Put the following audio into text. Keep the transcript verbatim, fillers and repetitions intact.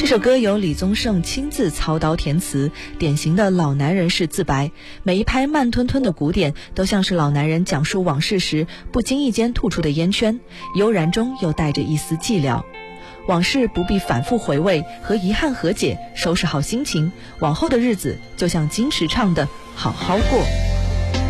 这首歌由李宗盛亲自操刀填词，典型的老男人式自白，每一拍慢吞吞的鼓点都像是老男人讲述往事时不经意间吐出的烟圈，悠然中又带着一丝寂寥。往事不必反复回味，和遗憾和解，收拾好心情，往后的日子就像金池唱的好好过。